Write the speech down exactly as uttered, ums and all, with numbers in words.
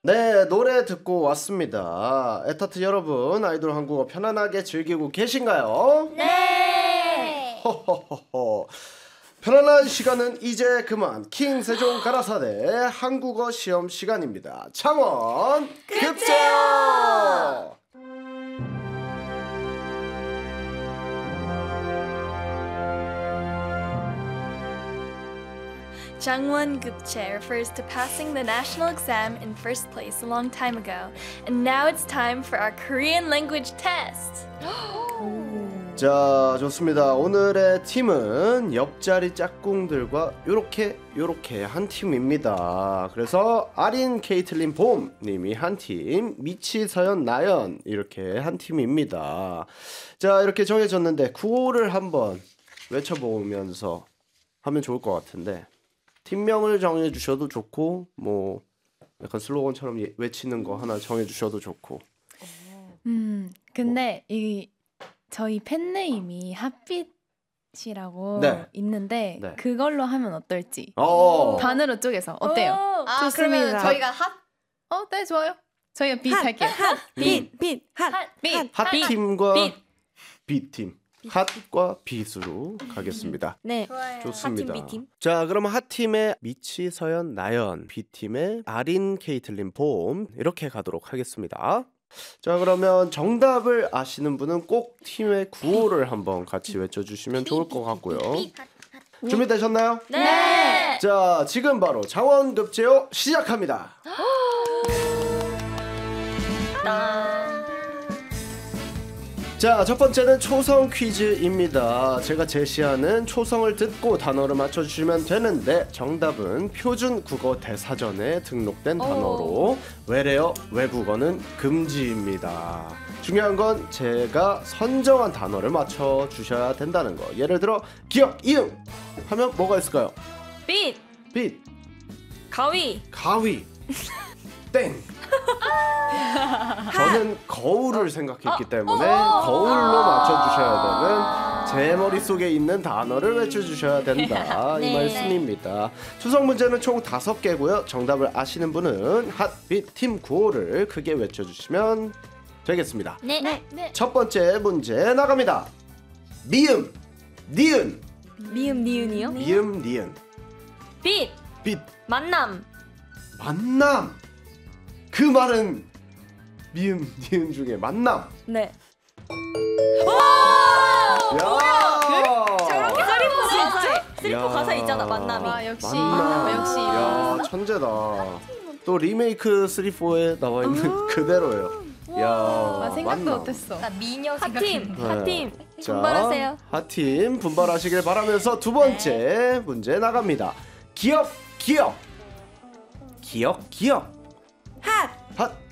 네, 노래 듣고 왔습니다. 에타트 여러분, 아이돌 한국어 편안하게 즐기고 계신가요? 네. 호호호호. 편안한 시간은 이제 그만. 킹 세종 가라사대 한국어 시험 시간입니다. 창원 급제요. Jangwon Gupche refers to passing the national exam in first place a long time ago. And now it's time for our Korean language test. 자, 좋습니다. 오늘의 팀은 옆자리 짝꿍들과 요렇게 요렇게 한 팀입니다. 그래서 아린, 케이틀린, 봄 님이 한 팀, 미치, 서연, 나연 이렇게 한 팀입니다. 자, 이렇게 정해졌는데 구호를 한번 외쳐보면서 하면 좋을 것 같은데, 팀명을 정해주셔도 좋고 뭐 약간 슬로건처럼 외치는 거 하나 정해주셔도 좋고. 음 근데 뭐. 이 저희 팬네임이 핫빛이라고 네. 있는데 네. 그걸로 하면 어떨지. 어. 반으로 쪼개서 어때요? 아, 좋습니다. 그러면 저희가 핫? 어, 네, 좋아요. 저희가 빛 할게요. 빛, 빛, 핫, 빛, 핫팀과 빛. B팀. 핫과 빛으로 가겠습니다. 네, 좋습니다. 핫팀, B팀. 자, 그럼 핫팀의 미치, 서연, 나연, B팀의 아린, 케이틀린, 봄 이렇게 가도록 하겠습니다. 자, 그러면 정답을 아시는 분은 꼭 팀의 구호를 한번 같이 외쳐주시면 좋을 것 같고요. 준비되셨나요? 네. 자, 지금 바로 장원급제요 시작합니다. 자, 첫 번째는 초성 퀴즈입니다. 제가 제시하는 초성을 듣고 단어를 맞춰주시면 되는데 정답은 표준 국어 대사전에 등록된 단어로 외래어, 외국어는 금지입니다. 중요한 건 제가 선정한 단어를 맞춰주셔야 된다는 거. 예를 들어 기역, 이응 하면 뭐가 있을까요? 빛, 빛, 가위, 가위, 땡. 저는 거울을 생각했기 때문에 거울로 맞춰주셔야 되는, 제 머릿속에 있는 단어를 외쳐주셔야 된다, 이 말씀입니다. 추석 문제는 총 다섯 개고요. 정답을 아시는 분은 핫빛 팀 구호를 크게 외쳐주시면 되겠습니다. 네. 네. 첫 번째 문제 나갑니다. 미음, 니은. 미음, 니은이요? 미음, 니은. 빛, 빛, 만남, 만남. 그 말은 미음, 니은 중에 만남. 네. 야! 저렇게 스리포 가사, 야. 스리포 가사 있잖아, 만남이. 와, 역시 만남. 역시 야, 천재다. 또 리메이크 쓰리, 포에 나와 있는 그대로예요. 야, 아, 생각도 만남. 못했어. 나 미녀 핫팀, 네. 핫팀. 자, 분발하세요. 핫팀 분발하시길 바라면서 두 번째 문제 나갑니다. 기억, 기억. 기억, 기억. 핫, 핫.